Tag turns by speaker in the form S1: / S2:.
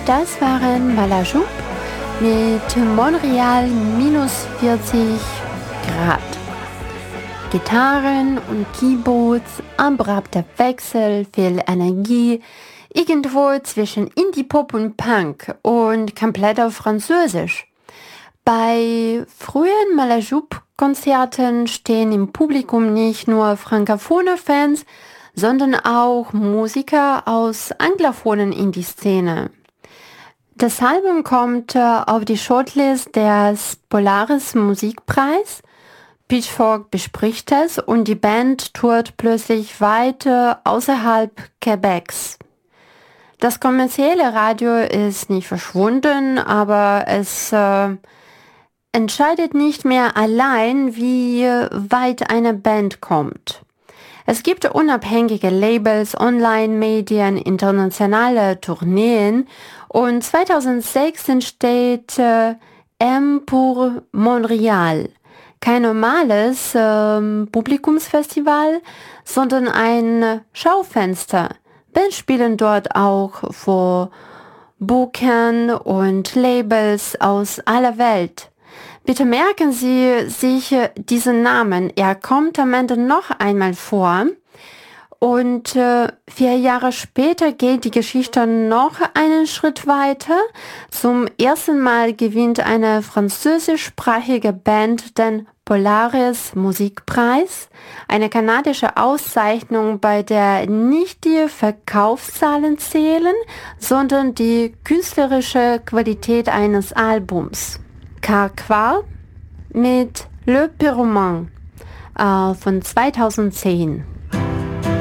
S1: Das waren Malajub mit Montreal minus 40 Grad. Gitarren und Keyboards, abrupter Wechsel, viel Energie, irgendwo zwischen Indie-Pop und Punk und komplett auf Französisch. Bei frühen Malajub-Konzerten stehen im Publikum nicht nur frankophone Fans, sondern auch Musiker aus anglophonen Indie-Szene. Das Album kommt auf die Shortlist des Polaris Musikpreis. Pitchfork bespricht es und die Band tourt plötzlich weit außerhalb Quebecs. Das kommerzielle Radio ist nicht verschwunden, aber es entscheidet nicht mehr allein, wie weit eine Band kommt. Es gibt unabhängige Labels, Online-Medien, internationale Tourneen und 2006 entsteht M pour Montreal. Kein normales Publikumsfestival, sondern ein Schaufenster. Bands spielen dort auch vor Bookern und Labels aus aller Welt. Bitte merken Sie sich diesen Namen. Er kommt am Ende noch einmal vor. Und 4 Jahre später geht die Geschichte noch einen Schritt weiter. Zum ersten Mal gewinnt eine französischsprachige Band den Polaris Musikpreis, eine kanadische Auszeichnung, bei der nicht die Verkaufszahlen zählen, sondern die künstlerische Qualität eines Albums. Carquois mit Le Pyromane von 2010.